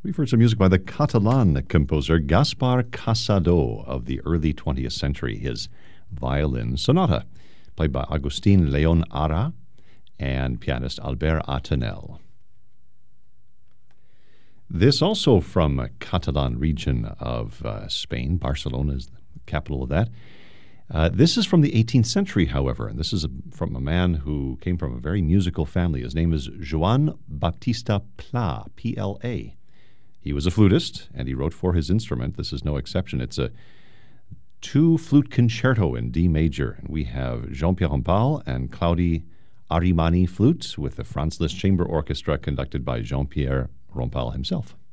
We've heard some music by the Catalan composer Gaspar Casado of the early 20th century. His violin sonata, played by Agustin Leon Ara and pianist Albert Atenel. This also from Catalan region of Spain. Barcelona is the capital of that. This is from the 18th century, however, and this is from a man who came from a very musical family. His name is Joan Baptista Pla, P-L-A. He was a flutist, and he wrote for his instrument. This is no exception. It's a two-flute concerto in D major, and we have Jean-Pierre Rampal and Claudie Arimani flutes with the Franz Liszt Chamber Orchestra conducted by Jean-Pierre Rampal himself.